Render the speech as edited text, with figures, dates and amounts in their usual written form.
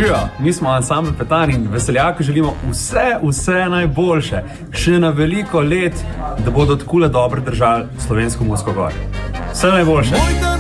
Živijo, mi smo ansambl Petan in Veseljaku želimo vse najboljše, še na veliko let, da bodo takole dobro držali slovensko Mursko Goro. Vse najboljše.